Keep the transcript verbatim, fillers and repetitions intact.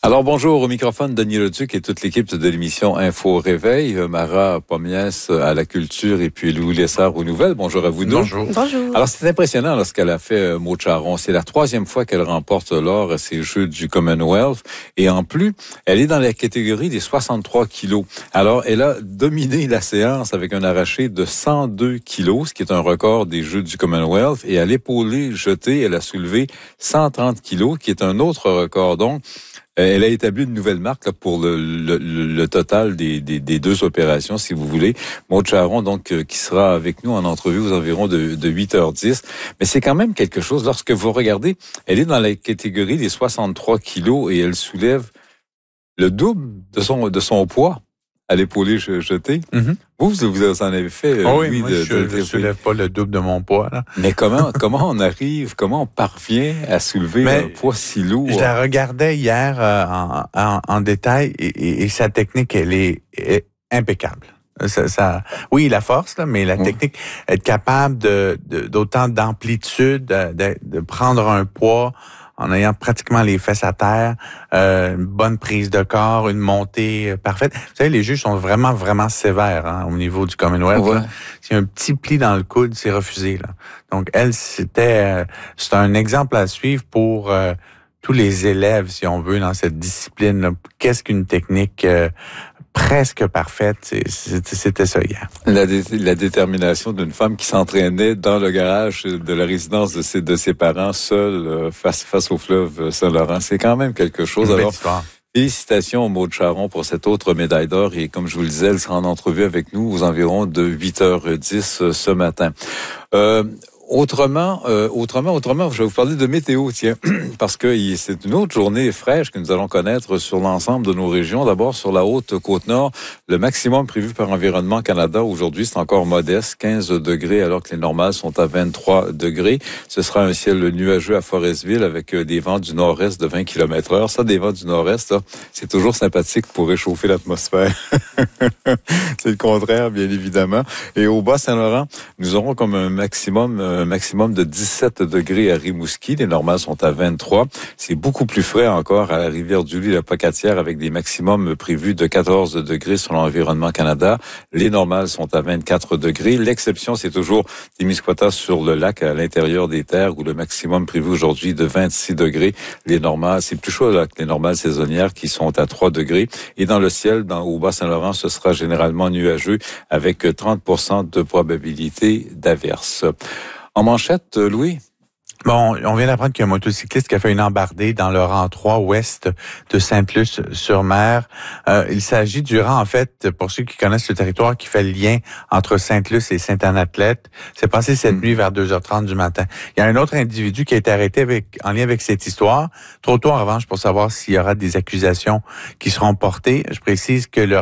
Alors bonjour, au microphone Denis Leduc et toute l'équipe de l'émission Info Réveil, Mara Pomiès à la culture et puis Louis Lessard aux nouvelles. Bonjour à vous deux. Bonjour. Bonjour. Alors c'est impressionnant là, ce qu'elle a fait, Maud Charron. C'est la troisième fois qu'elle remporte l'or à ces Jeux du Commonwealth et en plus, elle est dans la catégorie des soixante-trois kilos. Alors elle a dominé la séance avec un arraché de cent deux kilos, ce qui est un record des Jeux du Commonwealth, et à l'épaulé jeté, elle a soulevé cent trente kilos, qui est un autre record. Donc elle a établi une nouvelle marque là, pour le, le, le total des, des, des deux opérations, si vous voulez. Maud Charron, donc, euh, qui sera avec nous en entrevue aux environs de, de huit heures dix. Mais c'est quand même quelque chose. Lorsque vous regardez, elle est dans la catégorie des soixante-trois kilos et elle soulève le double de son, de son poids à l'épaulé jeté. Mm-hmm. Vous, vous, vous en avez fait, oh oui, oui, moi, de, je de, ne soulève pas le double de mon poids. Là. Mais comment comment on arrive, comment on parvient à soulever Mais un poids si lourd? Je la regardais hier euh, en, en, en détail et, et, et sa technique, elle est, est impeccable. Ça, ça, oui, la force, là, mais la oui. technique, être capable de, de d'autant d'amplitude, de, de, de prendre un poids en ayant pratiquement les fesses à terre, euh, une bonne prise de corps, une montée parfaite. Vous savez, les juges sont vraiment, vraiment sévères hein, au niveau du Commonwealth. Ouais. S'il y a un petit pli dans le coude, c'est refusé. Là. Donc, elle, c'était euh, c'est un exemple à suivre pour euh, tous les élèves, si on veut, dans cette discipline. Là. Qu'est-ce qu'une technique euh, presque parfaite, c'était ça hier. La, dé- la détermination d'une femme qui s'entraînait dans le garage de la résidence de ses, de ses parents, seule, euh, face, face au fleuve Saint-Laurent. C'est quand même quelque chose. Une Alors, histoire. Félicitations à Maud Charron pour cette autre médaille d'or. Et comme je vous le disais, elle sera en entrevue avec nous aux environs de huit heures dix ce matin. Euh, Autrement, euh, autrement, autrement, je vais vous parler de météo, tiens, parce que c'est une autre journée fraîche que nous allons connaître sur l'ensemble de nos régions. D'abord, sur la haute Côte-Nord, le maximum prévu par Environnement Canada aujourd'hui, c'est encore modeste, quinze degrés, alors que les normales sont à vingt-trois degrés. Ce sera un ciel nuageux à Forestville avec des vents du nord-est de vingt kilomètres heure. Ça, des vents du nord-est, là, c'est toujours sympathique pour réchauffer l'atmosphère. C'est le contraire, bien évidemment. Et au Bas-Saint-Laurent, nous aurons comme un maximum... Euh, un maximum de dix-sept degrés à Rimouski. Les normales sont à vingt-trois. C'est beaucoup plus frais encore à la Rivière-du-Loup et la Pocatière avec des maximums prévus de quatorze degrés sur l'Environnement Canada. Les normales sont à vingt-quatre degrés. L'exception, c'est toujours Témiscouata sur le lac à l'intérieur des terres où le maximum prévu aujourd'hui de vingt-six degrés. Les normales, c'est plus chaud là que les normales saisonnières qui sont à trois degrés. Et dans le ciel, dans, au Bas-Saint-Laurent, ce sera généralement nuageux avec trente pour cent de probabilité d'averse. En manchette, Louis? Bon, on vient d'apprendre qu'il y a un motocycliste qui a fait une embardée dans le rang trois ouest de Sainte-Luce-sur-Mer. Euh, il s'agit du rang, en fait, pour ceux qui connaissent le territoire, qui fait le lien entre Sainte-Luce et Sainte-Anne-Athlète. C'est passé cette mmh. nuit vers deux heures trente du matin. Il y a un autre individu qui a été arrêté avec, en lien avec cette histoire. Trop tôt, en revanche, pour savoir s'il y aura des accusations qui seront portées. Je précise que le